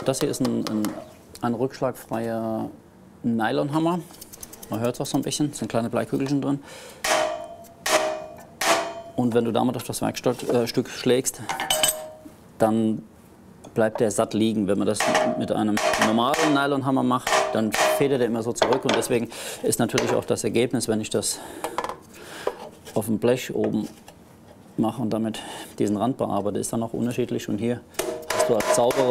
Das hier ist ein rückschlagfreier Nylonhammer. Man hört es auch so ein bisschen, sind kleine Bleikügelchen drin. Und wenn du damit auf das Werkstück schlägst, dann bleibt der satt liegen. Wenn man das mit einem normalen Nylonhammer macht, dann federt er immer so zurück. Und deswegen ist natürlich auch das Ergebnis, wenn ich das auf dem Blech oben mache und damit diesen Rand bearbeite, ist dann auch unterschiedlich. Und hier hast du als sauberer